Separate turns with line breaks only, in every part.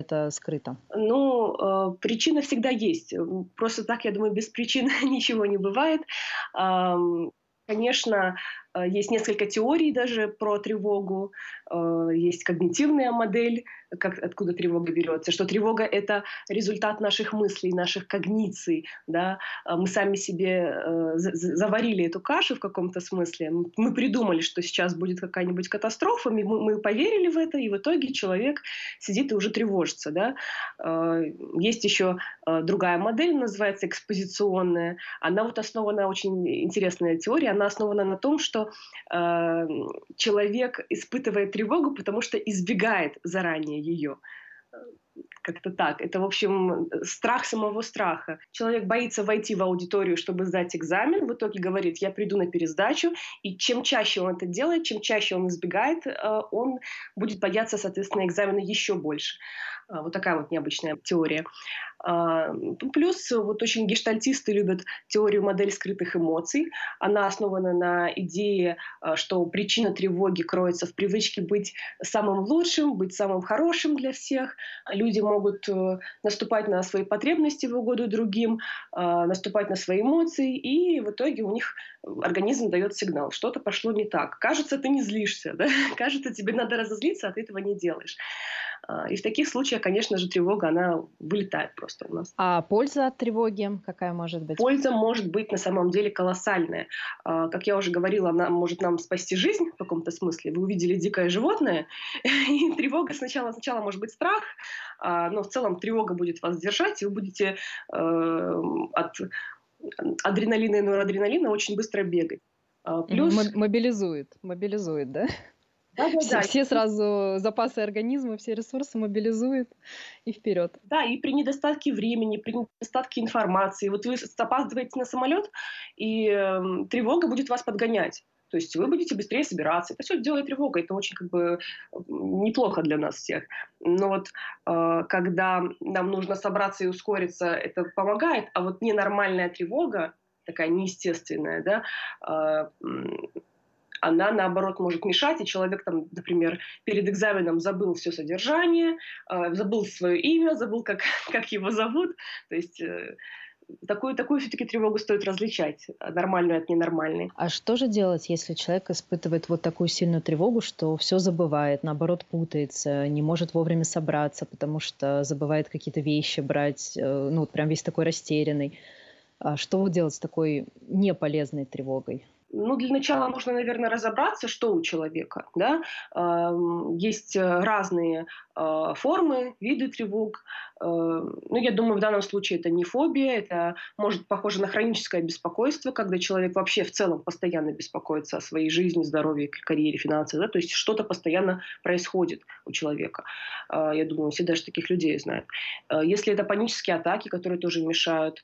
где-то скрыто?
Ну, причина всегда есть. Просто так, я думаю, без причин ничего не бывает. Ам, Конечно, есть несколько теорий даже про тревогу. Есть когнитивная модель, откуда тревога берется, что тревога — это результат наших мыслей, наших когниций. Да? Мы сами себе заварили эту кашу в каком-то смысле. Мы придумали, что сейчас будет какая-нибудь катастрофа, мы поверили в это, и в итоге человек сидит и уже тревожится. Да? Э, Есть еще другая модель, называется экспозиционная. Она вот основана, очень интересная теория, она основана на том, что человек испытывает тревогу, потому что избегает заранее ее. Как-то так. Это, в общем, страх самого страха. Человек боится войти в аудиторию, чтобы сдать экзамен, в итоге говорит: я приду на пересдачу, и чем чаще он это делает, чем чаще он избегает, он будет бояться, соответственно, экзамена еще больше. Вот такая вот необычная теория. Плюс вот очень гештальтисты любят теорию модель скрытых эмоций. Она основана на идее, что причина тревоги кроется в привычке быть самым лучшим, быть самым хорошим для всех. Люди могут наступать на свои потребности в угоду другим, наступать на свои эмоции, и в итоге у них организм дает сигнал: что-то пошло не так. Кажется, ты не злишься, да? Кажется, тебе надо разозлиться, а ты этого не делаешь. И в таких случаях, конечно же, тревога, она вылетает просто у нас.
А польза от тревоги какая может быть?
Польза может быть на самом деле колоссальная. Как я уже говорила, она может нам спасти жизнь в каком-то смысле. Вы увидели дикое животное, и тревога сначала может быть страх, но в целом тревога будет вас держать, и вы будете от адреналина и норадреналина очень быстро бегать.
Мгм.
Плюс,
Мобилизует, да? Все
да-да-да,
все сразу запасы организма, все ресурсы мобилизует и вперед.
да, и при недостатке времени, при недостатке информации. Вот вы опаздываете на самолет, и тревога будет вас подгонять. То есть вы будете быстрее собираться. Это все делает тревога. Это очень как бы неплохо для нас всех. Но вот когда нам нужно собраться и ускориться, это помогает. А вот ненормальная тревога, такая неестественная, да, она, наоборот, может мешать, и человек, там, например, перед экзаменом забыл все содержание, забыл свое имя, забыл, как, как его зовут. То есть такую все-таки тревогу стоит различать, нормальную от ненормальной.
А что же делать, если человек испытывает вот такую сильную тревогу, что все забывает, наоборот, путается, не может вовремя собраться, потому что забывает какие-то вещи брать, ну, вот прям весь такой растерянный. А что вот делать с такой неполезной тревогой?
Ну, для начала нужно, наверное, разобраться, что у человека. Да? Есть разные формы, виды тревог. Ну, я думаю, в данном случае это не фобия, это может похоже на хроническое беспокойство, когда человек вообще в целом постоянно беспокоится о своей жизни, здоровье, карьере, финансах. Да? То есть что-то постоянно происходит у человека. Я думаю, все даже таких людей знают. Если это панические атаки, которые тоже мешают,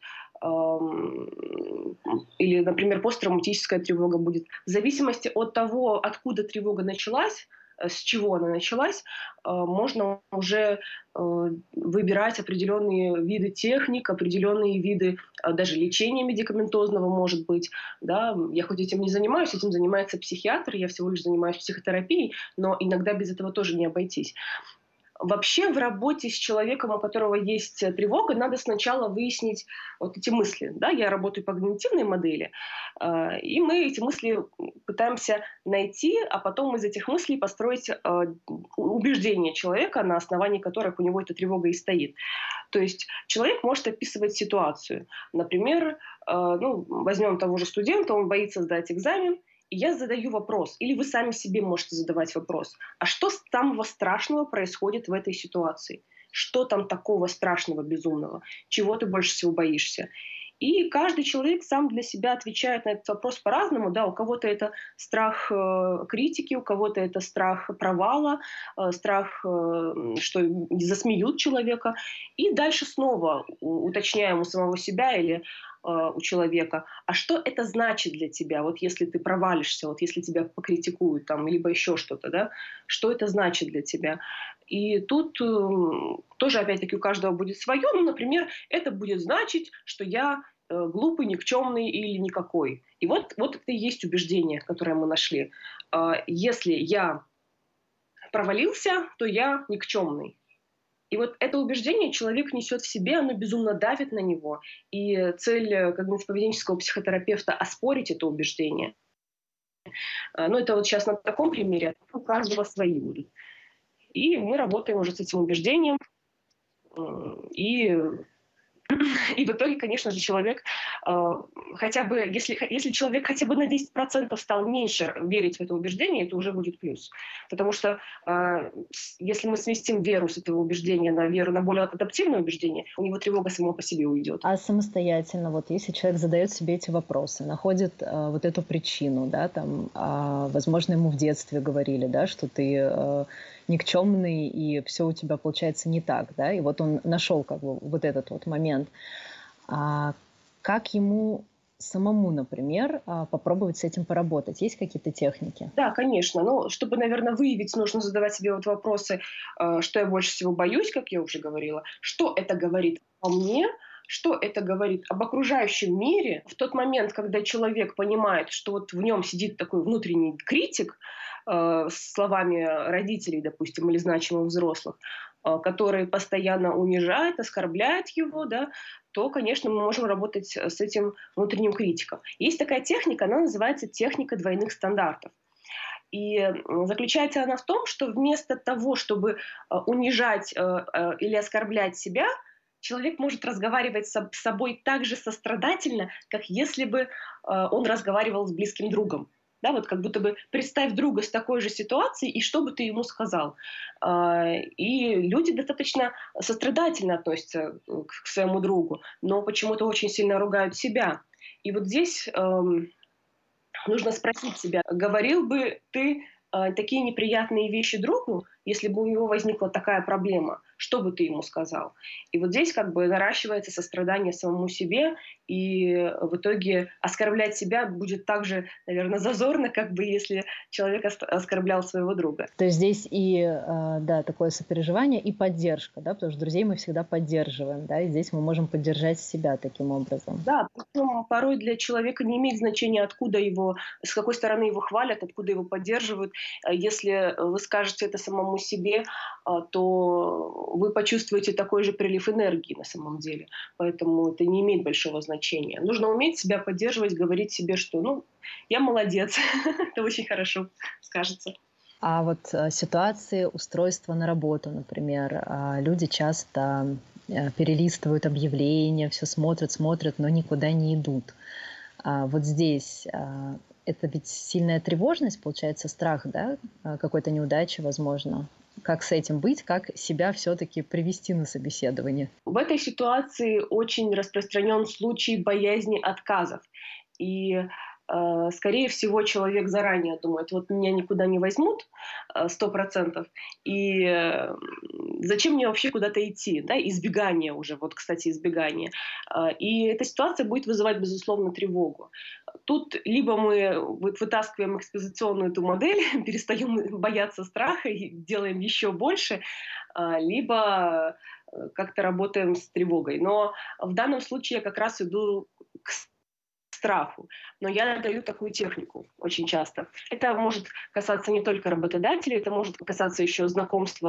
или, например, посттравматическая тревога будет. В зависимости от того, откуда тревога началась, с чего она началась, можно уже выбирать определенные виды техник, определенные виды даже лечения медикаментозного, может быть. Да. Я хоть этим не занимаюсь, этим занимается психиатр, я всего лишь занимаюсь психотерапией, но иногда без этого тоже не обойтись. Вообще в работе с человеком, у которого есть тревога, надо сначала выяснить вот эти мысли. Да? Я работаю по когнитивной модели, и мы эти мысли пытаемся найти, а потом из этих мыслей построить убеждения человека, на основании которых у него эта тревога и стоит. То есть человек может описывать ситуацию. Например, ну, возьмем того же студента, он боится сдать экзамен, и я задаю вопрос, или вы сами себе можете задавать вопрос: а что самого страшного происходит в этой ситуации? Что там такого страшного, безумного? Чего ты больше всего боишься? И каждый человек сам для себя отвечает на этот вопрос по-разному. Да, у кого-то это страх критики, у кого-то это страх провала, страх, что засмеют человека. И дальше снова уточняем у самого себя или у человека, а что это значит для тебя, вот если ты провалишься, вот если тебя покритикуют, там, либо еще что-то, да, что это значит для тебя. И тут тоже, опять-таки, у каждого будет свое. Ну, например, это будет значить, что я глупый, никчемный или никакой. И вот это и есть убеждение, которое мы нашли. Если я провалился, то я никчемный. И вот это убеждение человек несет в себе, оно безумно давит на него. И цель когнитивно-поведенческого психотерапевта — оспорить это убеждение. Ну, это вот сейчас на таком примере, а у каждого свои будут. И мы работаем уже с этим убеждением. И И в итоге, конечно же, человек хотя бы, если человек хотя бы на 10% стал меньше верить в это убеждение, это уже будет плюс. Потому что если мы сместим веру с этого убеждения на веру, на более адаптивное убеждение, у него тревога сама по себе уйдет.
А самостоятельно, вот если человек задает себе эти вопросы, находит вот эту причину, да, там, возможно, ему в детстве говорили, да, что ты никчемный, и все у тебя получается не так, да, и вот он нашел как бы вот этот вот момент. Как ему самому, например, попробовать с этим поработать? Есть какие-то техники?
Да, конечно. Но чтобы, наверное, выявить, нужно задавать себе вот вопросы, что я больше всего боюсь, как я уже говорила, что это говорит о мне, что это говорит об окружающем мире. В тот момент, когда человек понимает, что вот в нем сидит такой внутренний критик, с словами родителей, допустим, или значимых взрослых, который постоянно унижает, оскорбляет его, да, то, конечно, мы можем работать с этим внутренним критиком. Есть такая техника, она называется техника двойных стандартов. И заключается она в том, что вместо того, чтобы унижать или оскорблять себя, человек может разговаривать с собой так же сострадательно, как если бы он разговаривал с близким другом. Да, вот как будто бы представь друга с такой же ситуацией, и что бы ты ему сказал. И люди достаточно сострадательно относятся к своему другу, но почему-то очень сильно ругают себя. И вот здесь нужно спросить себя, говорил бы ты такие неприятные вещи другу, если бы у него возникла такая проблема, что бы ты ему сказал? И вот здесь как бы наращивается сострадание самому себе, и в итоге оскорблять себя будет так же, наверное, зазорно, как бы если человек оскорблял своего друга.
То есть здесь и, да, такое сопереживание и поддержка, да, потому что друзей мы всегда поддерживаем, да, и здесь мы можем поддержать себя таким образом.
Да, причем порой для человека не имеет значения, откуда его, с какой стороны его хвалят, откуда его поддерживают. Если вы скажете это самому себе, то вы почувствуете такой же прилив энергии на самом деле. Поэтому это не имеет большого значения. Нужно уметь себя поддерживать, говорить себе, что ну, я молодец, это очень хорошо скажется.
А вот ситуации устройства на работу, например, люди часто перелистывают объявления, все смотрят, но никуда не идут. Вот здесь это ведь сильная тревожность, получается, страх, да, какой-то неудачи, возможно. Как с этим быть, как себя все-таки привести на собеседование?
В этой ситуации очень распространен случай боязни отказов. И скорее всего, человек заранее думает, вот меня никуда не возьмут 100%, и зачем мне вообще куда-то идти, да, избегание уже, вот, кстати, избегание. И эта ситуация будет вызывать, безусловно, тревогу. Тут либо мы вытаскиваем экспозиционную эту модель, перестаем бояться страха и делаем еще больше, либо как-то работаем с тревогой. Но в данном случае я как раз иду к страху. Но я даю такую технику очень часто. Это может касаться не только работодателей, это может касаться еще знакомства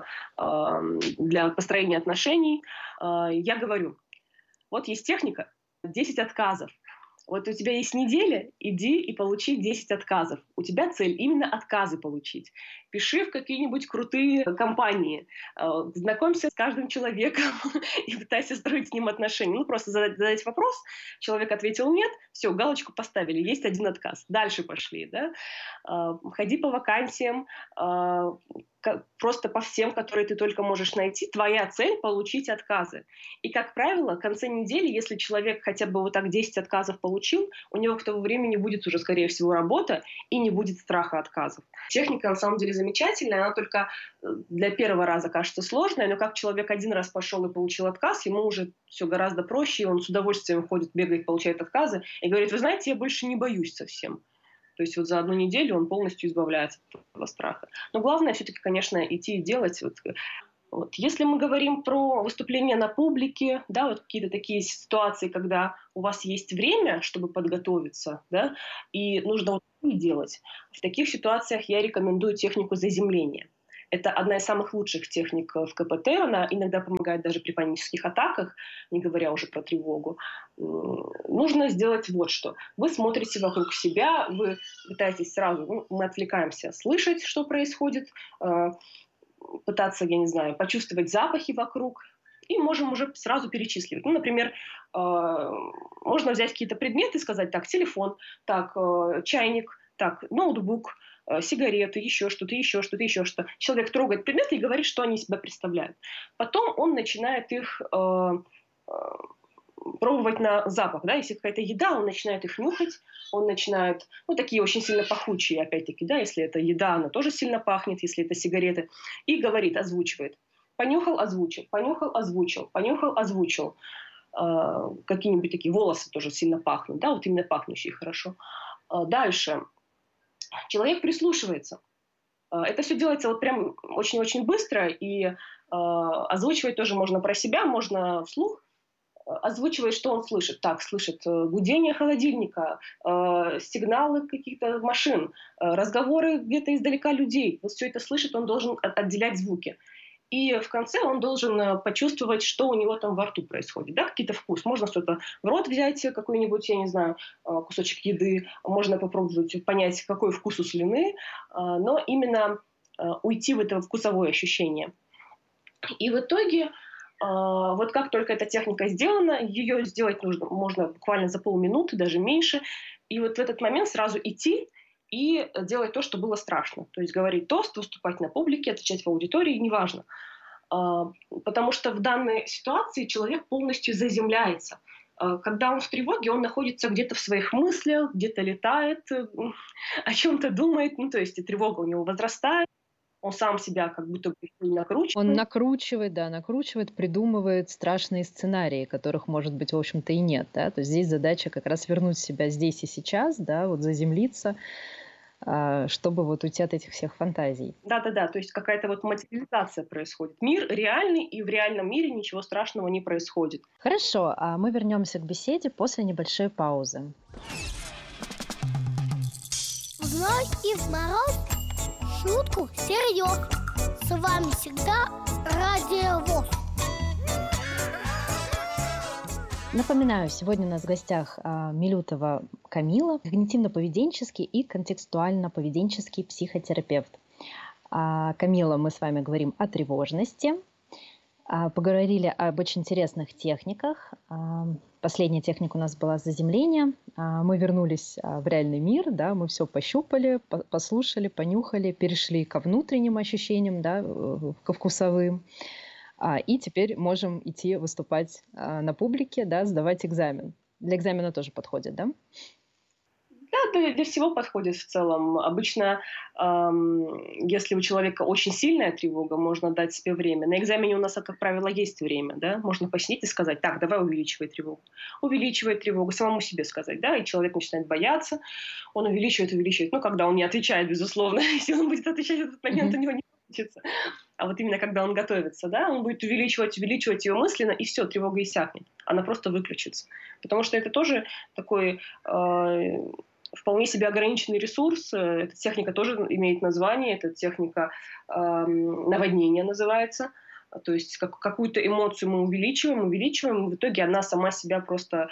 для построения отношений. Я говорю, вот есть техника 10 отказов. Вот у тебя есть неделя, иди и получи 10 отказов. У тебя цель именно отказы получить. Пиши в какие-нибудь крутые компании, знакомься с каждым человеком и пытайся строить с ним отношения. Ну, просто задать вопрос, человек ответил нет, все, галочку поставили, есть один отказ. Дальше пошли, да. Ходи по вакансиям, просто по всем, которые ты только можешь найти. Твоя цель — получить отказы. И, как правило, в конце недели, если человек хотя бы вот так 10 отказов получил, у него к тому времени будет уже, скорее всего, работа и не будет страха отказов. Техника, на самом деле, замечательная. Она только для первого раза кажется сложной, но как человек один раз пошел и получил отказ, ему уже все гораздо проще, и он с удовольствием ходит, бегает, получает отказы и говорит, вы знаете, я больше не боюсь совсем. То есть вот за одну неделю он полностью избавляется от этого страха. Но главное все-таки, конечно, идти и делать. Вот. Если мы говорим про выступления на публике, да, вот какие-то такие ситуации, когда у вас есть время, чтобы подготовиться, да, и нужно вот и делать. В таких ситуациях я рекомендую технику заземления. Это одна из самых лучших техник в КПТ. Она иногда помогает даже при панических атаках, не говоря уже про тревогу. Нужно сделать вот что. Вы смотрите вокруг себя, вы пытаетесь сразу, мы отвлекаемся, слышать, что происходит, пытаться, я не знаю, почувствовать запахи вокруг, и можем уже сразу перечисливать. Ну, например, можно взять какие-то предметы и сказать, так, телефон, так, чайник, так, ноутбук, сигареты, еще что-то, еще что-то, еще что-то. Человек трогает предметы и говорит, что они из себя представляют. Потом он начинает их пробовать на запах, да, если какая-то еда, он начинает их нюхать, он начинает, ну, такие очень сильно пахучие, опять-таки, да, если это еда, она тоже сильно пахнет, если это сигареты, и говорит, озвучивает. Понюхал, озвучил, понюхал, озвучил, понюхал, озвучил. Какие-нибудь такие волосы тоже сильно пахнут, да, вот именно пахнущие хорошо. Дальше. Человек прислушивается. Это все делается вот прям очень-очень быстро, и озвучивать тоже можно про себя, можно вслух. Озвучивает, что он слышит. Так, слышит гудение холодильника, сигналы каких-то машин, разговоры где-то издалека людей. Вот все это слышит, он должен отделять звуки. И в конце он должен почувствовать, что у него там во рту происходит. Да, какие-то вкус. Можно что-то в рот взять, какой-нибудь, я не знаю, кусочек еды. Можно попробовать понять, какой вкус у слюны. Но именно уйти в это вкусовое ощущение. И в итоге, вот как только эта техника сделана, ее сделать можно буквально за полминуты, даже меньше. И вот в этот момент сразу идти и делать то, что было страшно. То есть говорить тост, выступать на публике, отвечать в аудитории, неважно. Потому что в данной ситуации человек полностью заземляется. Когда он в тревоге, он находится где-то в своих мыслях, где-то летает, о чем-то думает. Ну, то есть и тревога у него возрастает. Он сам себя как будто бы накручивает.
Он накручивает, да, накручивает, придумывает страшные сценарии, которых, может быть, в общем-то, и нет, да. То есть здесь задача как раз вернуть себя здесь и сейчас, да, вот заземлиться, чтобы вот уйти от этих всех фантазий.
Да-да-да, то есть какая-то вот материализация происходит. Мир реальный, и в реальном мире ничего страшного не происходит.
Хорошо, а мы вернемся к беседе после небольшой паузы.
Зной и в мороз шутку серьез. С вами всегда Радио ВОС.
Напоминаю, сегодня у нас в гостях Милютова Камила, когнитивно-поведенческий и контекстуально-поведенческий психотерапевт. Камила, мы с вами говорим о тревожности, поговорили об очень интересных техниках. Последняя техника у нас была заземление. Мы вернулись в реальный мир, да, мы все пощупали, послушали, понюхали, перешли ко внутренним ощущениям, да, ко вкусовым. И теперь можем идти выступать на публике, да, сдавать экзамен. Для экзамена тоже подходит, да?
Да, для всего подходит в целом. Обычно, если у человека очень сильная тревога, можно дать себе время. На экзамене у нас, как правило, есть время, да? Можно посидеть и сказать, так, давай увеличивай тревогу. Увеличивает тревогу, самому себе сказать, да? И человек начинает бояться, он увеличивает. Ну, когда он не отвечает, безусловно. Если он будет отвечать в этот момент, у него не получится. А вот именно когда он готовится, да, он будет увеличивать ее мысленно, и все, тревога иссякнет. Она просто выключится. Потому что это тоже такой вполне себе ограниченный ресурс. Эта техника тоже имеет название. Это техника наводнения называется. То есть какую-то эмоцию мы увеличиваем, и в итоге она сама себя просто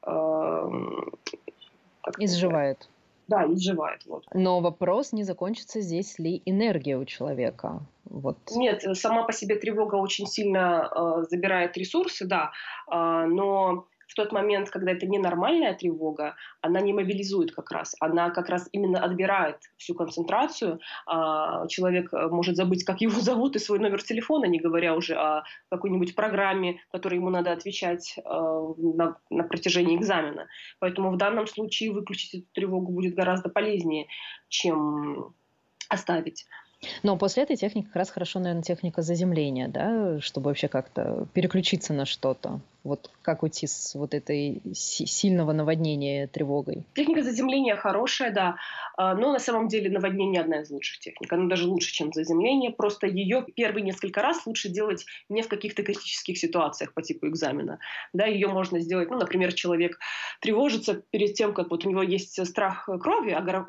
изживает.
Да, изживает. Вот.
Но вопрос, не закончится здесь ли энергия у человека? Вот.
Нет, сама по себе тревога очень сильно забирает ресурсы, да, но в тот момент, когда это ненормальная тревога, она не мобилизует как раз. Она как раз именно отбирает всю концентрацию. Человек может забыть, как его зовут, и свой номер телефона, не говоря уже о какой-нибудь программе, которой ему надо отвечать на протяжении экзамена. Поэтому в данном случае выключить эту тревогу будет гораздо полезнее, чем оставить.
Но после этой техники как раз хорошо, наверное, техника заземления, да, чтобы вообще как-то переключиться на что-то. Вот как уйти с вот этой сильного наводнения тревогой?
Техника заземления хорошая, да, но на самом деле наводнение одна из лучших техник. Она даже лучше, чем заземление. Просто ее первые несколько раз лучше делать не в каких-то критических ситуациях по типу экзамена. Да, ее можно сделать, ну, например, человек тревожится перед тем, как вот у него есть страх крови,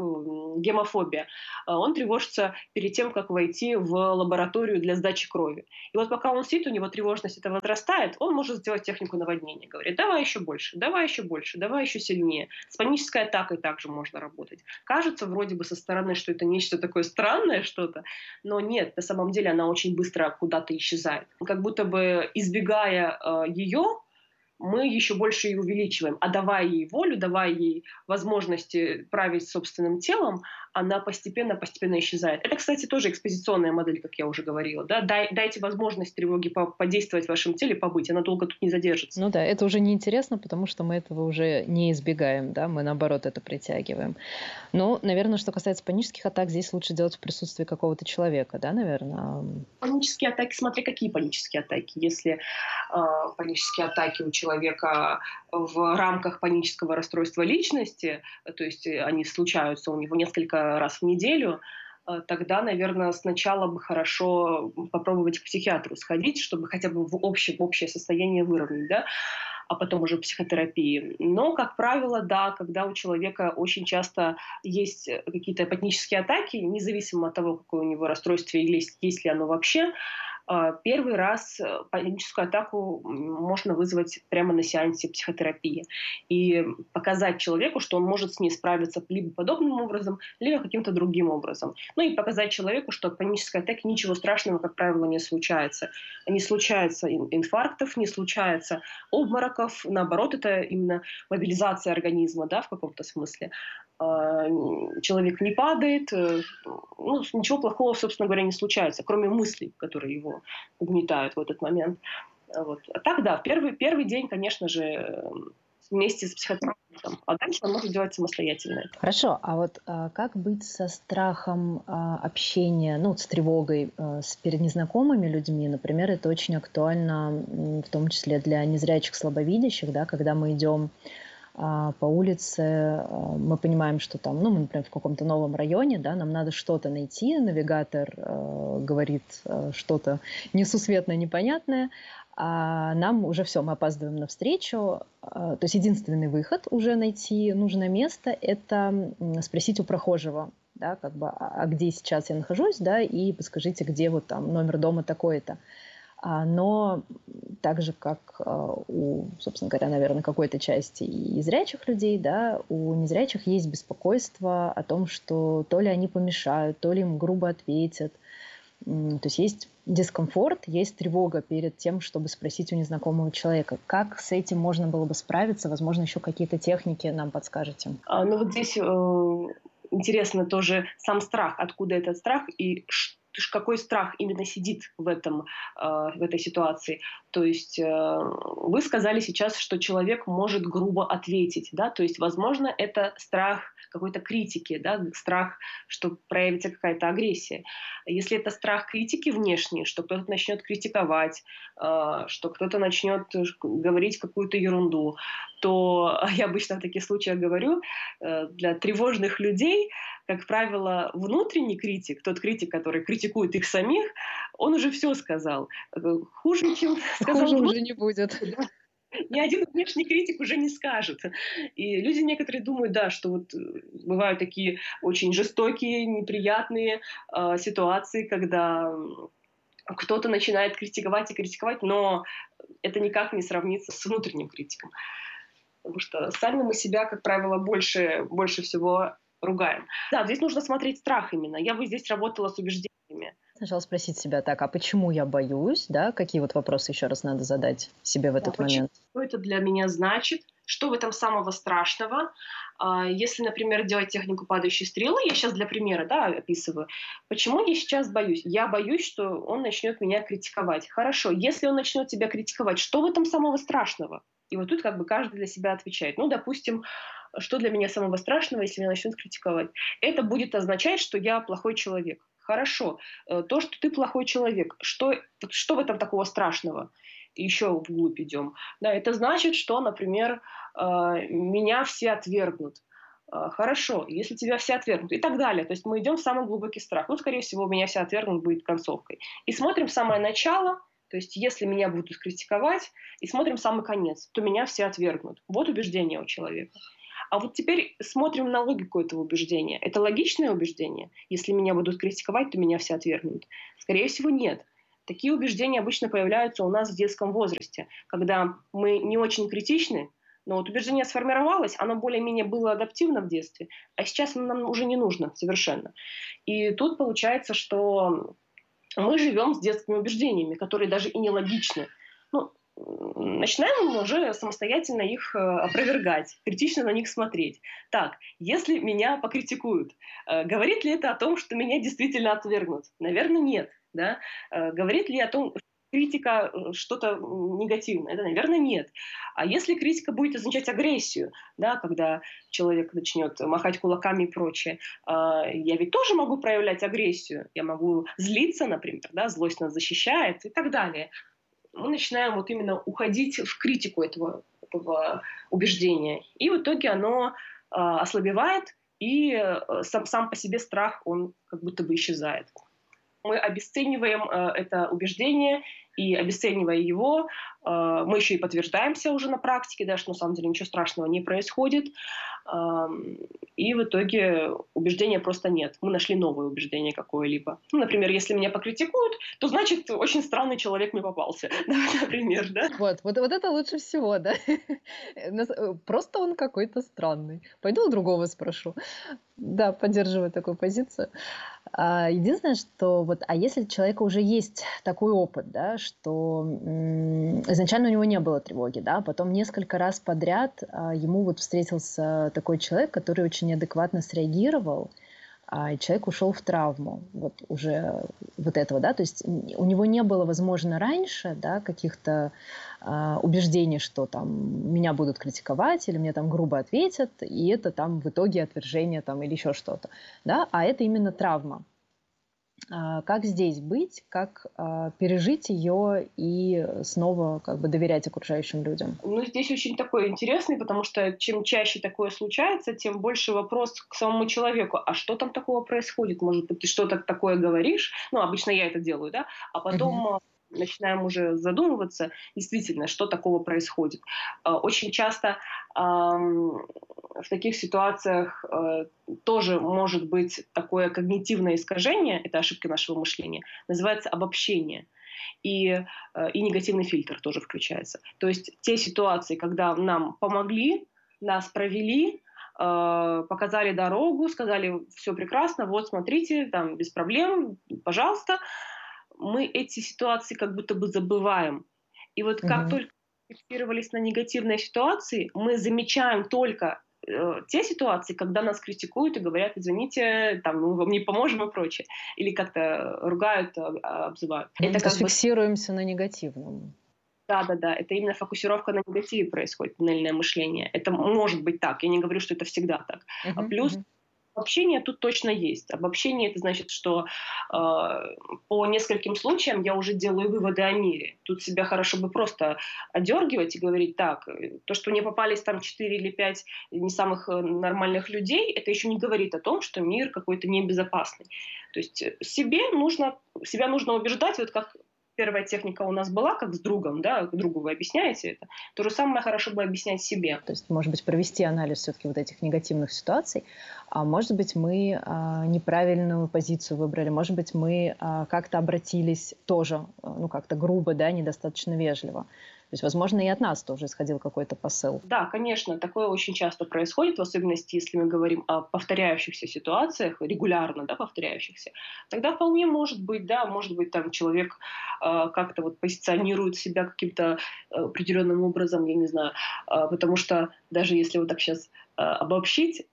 гемофобия, он тревожится перед тем, как войти в лабораторию для сдачи крови. И вот пока он сидит, у него тревожность это возрастает, он может сделать технику наводнения. Говорит, давай еще больше, давай еще больше, давай еще сильнее. С панической атакой также можно работать. Кажется вроде бы со стороны, что это нечто такое странное что-то, но нет, на самом деле она очень быстро куда-то исчезает. Как будто бы избегая ее, мы еще больше ее увеличиваем. А давая ей волю, давая ей возможности править собственным телом, она постепенно исчезает. Это, кстати, тоже экспозиционная модель, как я уже говорила. Да? Дайте возможность тревоге подействовать в вашем теле, побыть. Она долго тут не задержится.
Ну да, это уже неинтересно, потому что мы этого уже не избегаем, да, мы наоборот это притягиваем. Но, наверное, что касается панических атак, здесь лучше делать в присутствии какого-то человека, да, наверное?
Панические атаки, смотри, какие панические атаки. Если панические атаки у человека в рамках панического расстройства личности, то есть они случаются у него несколько раз в неделю, тогда, наверное, сначала бы хорошо попробовать к психиатру сходить, чтобы хотя бы в общее состояние выровнять, да, а потом уже психотерапии. Но, как правило, да, когда у человека очень часто есть какие-то панические атаки, независимо от того, какое у него расстройство или есть ли оно вообще, первый раз паническую атаку можно вызвать прямо на сеансе психотерапии и показать человеку, что он может с ней справиться либо подобным образом, либо каким-то другим образом. Ну и показать человеку, что от панической атаки ничего страшного, как правило, не случается. Не случается инфарктов, не случается обмороков, наоборот, это именно мобилизация организма, да, в каком-то смысле. Человек не падает, ну, ничего плохого, собственно говоря, не случается, кроме мыслей, которые его угнетают в этот момент. Вот. А так, да, первый день, конечно же, вместе с психотерапевтом, а дальше он может делать самостоятельно.
Хорошо, а вот как быть со страхом общения, ну, с тревогой перед незнакомыми людьми? Например, это очень актуально, в том числе для незрячих, слабовидящих, да, когда мы идем по улице, мы понимаем, что там, ну, мы, например, в каком-то новом районе, да, нам надо что-то найти, навигатор говорит что-то несусветное, непонятное, а нам уже все, мы опаздываем на встречу. То есть единственный выход уже найти нужное место – это спросить у прохожего, да, как бы, а где сейчас я нахожусь, да, и подскажите, где вот там номер дома такой-то. Но так же, как у, собственно говоря, наверное, какой-то части и зрячих людей, да, у незрячих есть беспокойство о том, что то ли они помешают, то ли им грубо ответят. То есть дискомфорт, есть тревога перед тем, чтобы спросить у незнакомого человека. Как с этим можно было бы справиться? Возможно, еще какие-то техники нам подскажете?
Ну вот здесь интересно тоже сам страх, откуда этот страх и какой страх именно сидит в этой ситуации. То есть вы сказали сейчас, что человек может грубо ответить, да, то есть, возможно, это страх какой-то критики, да, страх, что проявится какая-то агрессия. Если это страх критики внешней, что кто-то начнет критиковать, что кто-то начнет говорить какую-то ерунду, то я обычно в таких случаях говорю, для тревожных людей, как правило, внутренний критик, тот критик, который критикует их самих, он уже все сказал. Хуже, чем сказал
Хуже уже не будет.
Ни один внешний критик уже не скажет. И люди некоторые думают, да, что вот бывают такие очень жестокие, неприятные ситуации, когда кто-то начинает критиковать и критиковать, но это никак не сравнится с внутренним критиком. Потому что сами мы себя, как правило, больше всего ругаем. Да, здесь нужно смотреть страх именно. Я бы здесь работала с убеждениями.
Сначала спросить себя так, а почему я боюсь, да? Какие вот вопросы еще раз надо задать себе в этот момент?
Что это для меня значит? Что в этом самого страшного? Если, например, делать технику падающей стрелы, я сейчас для примера, да, описываю. Почему я сейчас боюсь? Я боюсь, что он начнет меня критиковать. Хорошо, если он начнет тебя критиковать, что в этом самого страшного? И вот тут как бы каждый для себя отвечает. Ну, допустим, что для меня самого страшного, если меня начнут критиковать? Это будет означать, что я плохой человек. Хорошо, то, что ты плохой человек, что в этом такого страшного? еще вглубь идем, да, это значит, что, например, меня все отвергнут. Хорошо, если тебя все отвергнут и так далее. То есть мы идем в самый глубокий страх. Ну, скорее всего, меня все отвергнут будет концовкой. И смотрим самое начало, то есть если меня будут критиковать, и смотрим самый конец, то меня все отвергнут. Вот убеждение у человека. А вот теперь смотрим на логику этого убеждения. Это логичное убеждение? Если меня будут критиковать, то меня все отвергнут? Скорее всего, нет. Такие убеждения обычно появляются у нас в детском возрасте, когда мы не очень критичны, но вот убеждение сформировалось, оно более-менее было адаптивно в детстве, а сейчас оно нам уже не нужно совершенно. И тут получается, что мы живем с детскими убеждениями, которые даже и нелогичны. Ну, начинаем мы уже самостоятельно их опровергать, критично на них смотреть. Так, если меня покритикуют, говорит ли это о том, что меня действительно отвергнут? Наверное, нет. Да? Говорит ли о том, что критика что-то негативное? Это, наверное, нет. А если критика будет означать агрессию, да, когда человек начнет махать кулаками и прочее, я ведь тоже могу проявлять агрессию. Я могу злиться, например, да, злость нас защищает и так далее. Мы начинаем вот именно уходить в критику этого убеждения. И в итоге оно ослабевает, и сам по себе страх, он как будто бы исчезает. Мы обесцениваем это убеждение, и обесценивая его, мы еще и подтверждаемся уже на практике, да, что на самом деле ничего страшного не происходит. И в итоге убеждения просто нет. Мы нашли новое убеждение какое-либо. Ну, например, если меня покритикуют, то значит, очень странный человек мне попался. Например, да?
Вот это лучше всего, да? Просто он какой-то странный. Пойду у другого спрошу. Да, поддерживаю такую позицию. Единственное, что вот, а если у человека уже есть такой опыт, да, что изначально у него не было тревоги, да, потом несколько раз подряд ему вот встретился такой человек, который очень неадекватно среагировал, и человек ушел в травму вот уже вот этого, да, то есть у него не было, возможно, раньше, да, каких-то убеждений, что там меня будут критиковать или мне там грубо ответят, и это там в итоге отвержение там или еще что-то, да, а это именно травма. Как здесь быть, как пережить ее и снова как бы доверять окружающим людям?
Ну, здесь очень такой интересный, потому что чем чаще такое случается, тем больше вопрос к самому человеку. А что там такого происходит? Может быть, ты что-то такое говоришь? Ну, обычно я это делаю, да? А потом начинаем уже задумываться, действительно, что такого происходит. Очень часто в таких ситуациях тоже может быть такое когнитивное искажение, это ошибка нашего мышления, называется обобщение. И негативный фильтр тоже включается. То есть те ситуации, когда нам помогли, нас провели, показали дорогу, сказали, все прекрасно, вот смотрите, там без проблем, пожалуйста, мы эти ситуации как будто бы забываем. И вот как только фиксировались на негативной ситуации, мы замечаем только те ситуации, когда нас критикуют и говорят, извините, там, мы вам не поможем и прочее. Или как-то ругают, обзывают.
Это как фиксируемся на негативном.
Да. Это именно фокусировка на негативе происходит, туннельное мышление. Это может быть так. Я не говорю, что это всегда так. Плюс обобщение тут точно есть. Обобщение — это значит, что по нескольким случаям я уже делаю выводы о мире. Тут себя хорошо бы просто одергивать и говорить, так, то, что мне попались там 4 или 5 не самых нормальных людей, это еще не говорит о том, что мир какой-то небезопасный. То есть себя нужно убеждать, вот как первая техника у нас была, как с другом, да, другу вы объясняете это, то же самое хорошо бы объяснять себе.
То есть, может быть, провести анализ все-таки вот этих негативных ситуаций, а может быть, мы неправильную позицию выбрали, может быть, мы как-то обратились тоже, ну, как-то грубо, да, недостаточно вежливо. То есть, возможно, и от нас тоже исходил какой-то посыл.
Да, конечно, такое очень часто происходит, в особенности, если мы говорим о повторяющихся ситуациях, регулярно, да, повторяющихся. Тогда вполне может быть, да, может быть, там человек как-то вот позиционирует себя каким-то определенным образом, я не знаю, потому что даже если вот так сейчас обобщить,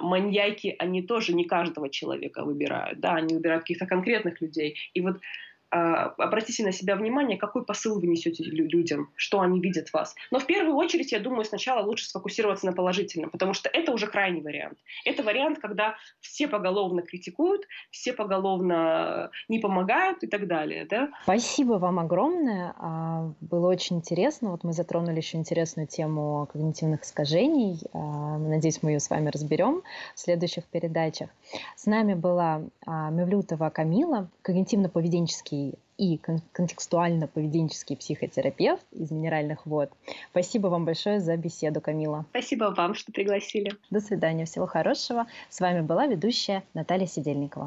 маньяки, они тоже не каждого человека выбирают, да, они выбирают каких-то конкретных людей. И вот обратите на себя внимание, какой посыл вы несете людям, что они видят в вас. Но в первую очередь, я думаю, сначала лучше сфокусироваться на положительном, потому что это уже крайний вариант. Это вариант, когда все поголовно критикуют, все поголовно не помогают и так далее. Да?
Спасибо вам огромное. Было очень интересно. Вот мы затронули еще интересную тему когнитивных искажений. Надеюсь, мы ее с вами разберем в следующих передачах. С нами была Мевлютова Камила, когнитивно-поведенческий и контекстуально-поведенческий психотерапевт из Минеральных вод. Спасибо вам большое за беседу, Камила.
Спасибо вам, что пригласили.
До свидания, всего хорошего. С вами была ведущая Наталья Сидельникова.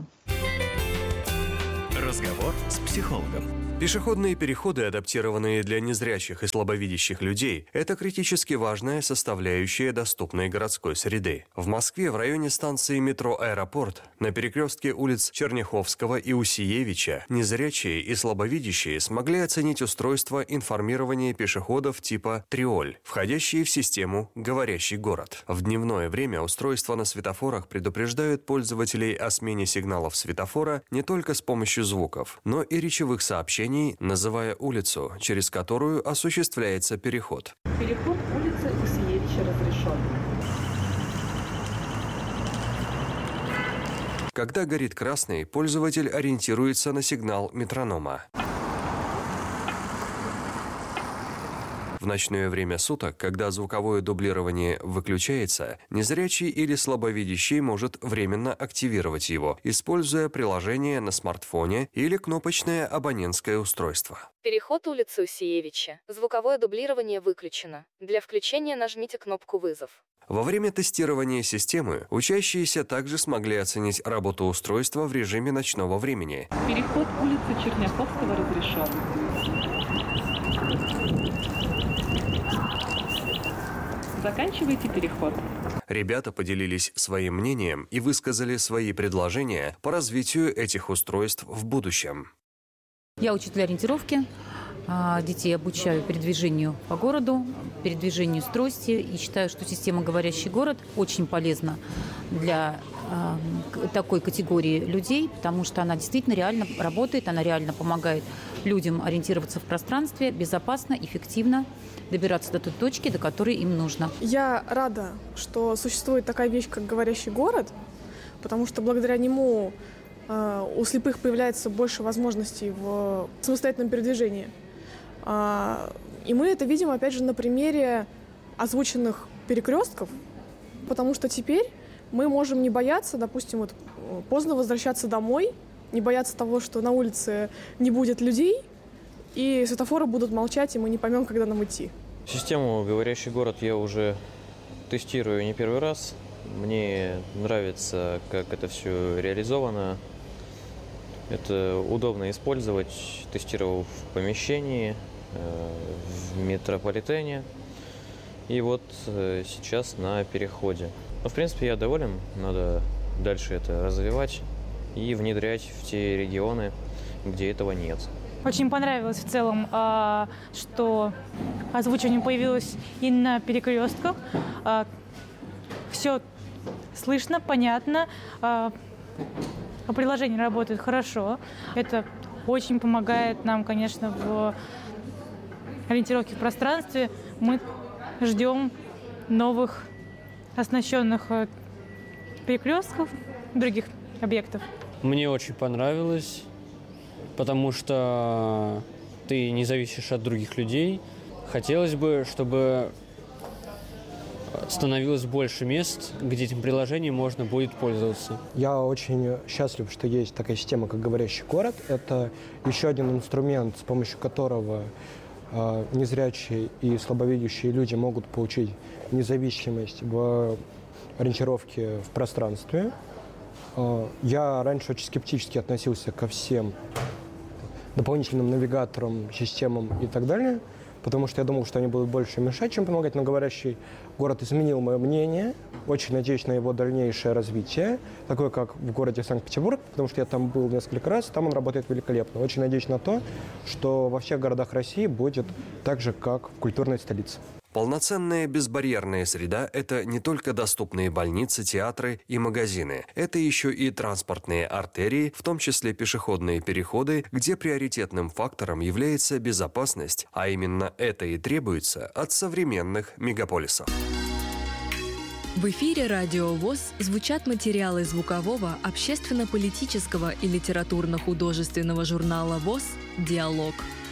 Разговор с психологом. Пешеходные переходы, адаптированные для незрячих и слабовидящих людей, это критически важная составляющая доступной городской среды. В Москве в районе станции метро «Аэропорт» на перекрестке улиц Черняховского и Усиевича незрячие и слабовидящие смогли оценить устройство информирования пешеходов типа «Триоль», входящие в систему «Говорящий город». В дневное время устройства на светофорах предупреждают пользователей о смене сигналов светофора не только с помощью звуков, но и речевых сообщений, называя улицу, через которую осуществляется переход.
Переход улицы Усиевича разрешен.
Когда горит красный, пользователь ориентируется на сигнал метронома. В ночное время суток, когда звуковое дублирование выключается, незрячий или слабовидящий может временно активировать его, используя приложение на смартфоне или кнопочное абонентское устройство.
Переход улицы Усиевича. Звуковое дублирование выключено. Для включения нажмите кнопку «Вызов».
Во время тестирования системы учащиеся также смогли оценить работу устройства в режиме ночного времени.
Переход улицы Черняховского разрешен. Заканчивайте переход.
Ребята поделились своим мнением и высказали свои предложения по развитию этих устройств в будущем.
Я учитель ориентировки. Детей обучаю передвижению по городу, передвижению с трости. И считаю, что система «Говорящий город» очень полезна для такой категории людей, потому что она действительно реально работает, она реально помогает людям ориентироваться в пространстве безопасно, эффективно, добираться до той точки, до которой им нужно.
Я рада, что существует такая вещь, как «Говорящий город», потому что благодаря нему у слепых появляется больше возможностей в самостоятельном передвижении. И мы это видим, опять же, на примере озвученных перекрестков, потому что теперь мы можем не бояться, допустим, вот, поздно возвращаться домой, не бояться того, что на улице не будет людей, и светофоры будут молчать, и мы не поймем, когда нам идти.
Систему «Говорящий город» я уже тестирую не первый раз. Мне нравится, как это все реализовано. Это удобно использовать. Тестировал в помещении, в метрополитене. И вот сейчас на переходе. Но, в принципе, я доволен. Надо дальше это развивать и внедрять в те регионы, где этого нет.
Очень понравилось в целом, что озвучивание появилось и на перекрестках. Все слышно, понятно. Приложение работает хорошо. Это очень помогает нам, конечно, в ориентировке в пространстве. Мы ждем новых оснащенных перекрестков, других объектов.
Мне очень понравилось, потому что ты не зависишь от других людей. Хотелось бы, чтобы становилось больше мест, где этим приложением можно будет пользоваться.
Я очень счастлив, что есть такая система, как «Говорящий город». Это еще один инструмент, с помощью которого незрячие и слабовидящие люди могут получить независимость в ориентировке в пространстве. Я раньше очень скептически относился ко всем дополнительным навигаторам, системам и так далее, потому что я думал, что они будут больше мешать, чем помогать. Но «Говорящий город» изменил мое мнение. Очень надеюсь на его дальнейшее развитие, такое как в городе Санкт-Петербург, потому что я там был несколько раз, там он работает великолепно. Очень надеюсь на то, что во всех городах России будет так же, как в культурной столице.
Полноценная безбарьерная среда – это не только доступные больницы, театры и магазины. Это еще и транспортные артерии, в том числе пешеходные переходы, где приоритетным фактором является безопасность, а именно это и требуется от современных мегаполисов.
В эфире «Радио ВОС» звучат материалы звукового, общественно-политического и литературно-художественного журнала ВОС «Диалог».